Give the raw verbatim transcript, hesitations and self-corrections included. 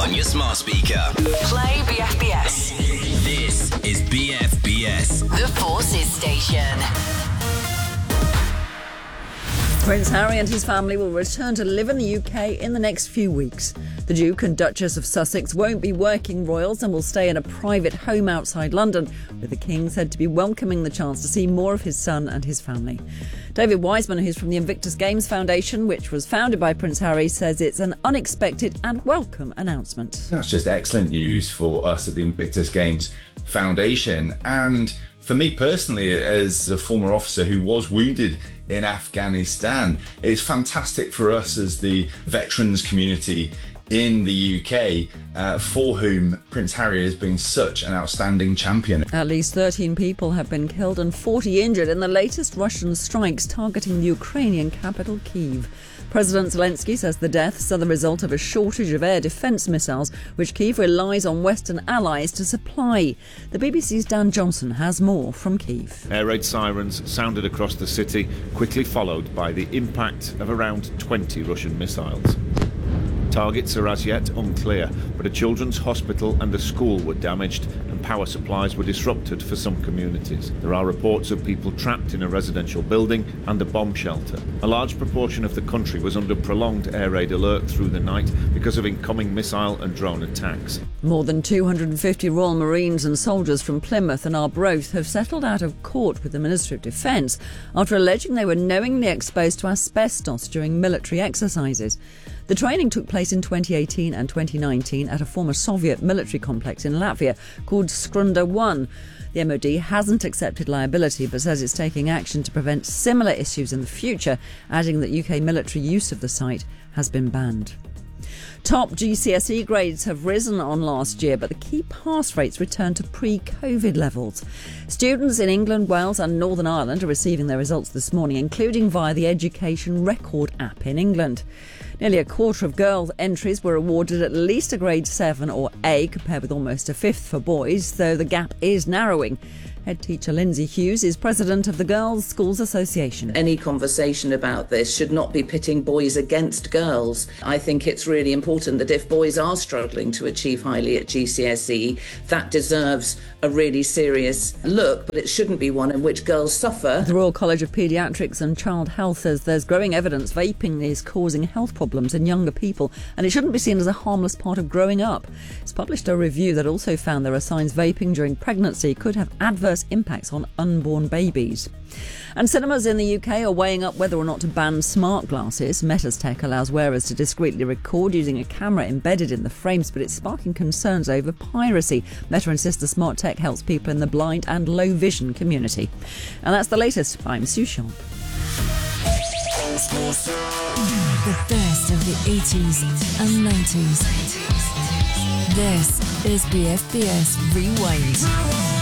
on your smart speaker. Play B F B S. This is B F B S. The Forces Station. Prince Harry and his family will return to live in the U K in the next few weeks. The Duke and Duchess of Sussex won't be working royals and will stay in a private home outside London, with the King said to be welcoming the chance to see more of his son and his family. David Wiseman, who's from the Invictus Games Foundation, which was founded by Prince Harry, says it's an unexpected and welcome announcement. That's just excellent news for us at the Invictus Games Foundation. And for me personally, as a former officer who was wounded in Afghanistan, it's fantastic for us as the veterans community in the U K, uh, for whom Prince Harry has been such an outstanding champion. At least thirteen people have been killed and forty injured in the latest Russian strikes targeting the Ukrainian capital, Kyiv. President Zelensky says the deaths are the result of a shortage of air defence missiles, which Kyiv relies on Western allies to supply. The B B C's Dan Johnson has more from Kyiv. Air raid sirens sounded across the city, quickly followed by the impact of around twenty Russian missiles. Targets are as yet unclear, but a children's hospital and a school were damaged and power supplies were disrupted for some communities. There are reports of people trapped in a residential building and a bomb shelter. A large proportion of the country was under prolonged air raid alert through the night because of incoming missile and drone attacks. More than two hundred fifty Royal Marines and soldiers from Plymouth and Arbroath have settled out of court with the Ministry of Defence after alleging they were knowingly exposed to asbestos during military exercises. The training took place in twenty eighteen and twenty nineteen at a former Soviet military complex in Latvia called Skrunda one. The M O D hasn't accepted liability but says it's taking action to prevent similar issues in the future, adding that U K military use of the site has been banned. Top G C S E grades have risen on last year, but the key pass rates return to pre-COVID levels. Students in England, Wales and Northern Ireland are receiving their results this morning, including via the Education Record app in England. Nearly a quarter of girls' entries were awarded at least a grade seven or A, compared with almost a fifth for boys, though the gap is narrowing. Head teacher Lindsay Hughes is president of the Girls' Schools Association. Any conversation about this should not be pitting boys against girls. I think it's really important that if boys are struggling to achieve highly at G C S E, that deserves a really serious look, but it shouldn't be one in which girls suffer. The Royal College of Paediatrics and Child Health says there's growing evidence vaping is causing health problems in younger people, and it shouldn't be seen as a harmless part of growing up. It's published a review that also found there are signs vaping during pregnancy could have adverse impacts on unborn babies. And cinemas in the U K are weighing up whether or not to ban smart glasses. Meta's tech allows wearers to discreetly record using a camera embedded in the frames, but it's sparking concerns over piracy. Meta insists the smart tech helps people in the blind and low vision community. And that's the latest. I'm Sue Sharp. The best of the eighties and nineties. This is B F B S Rewind.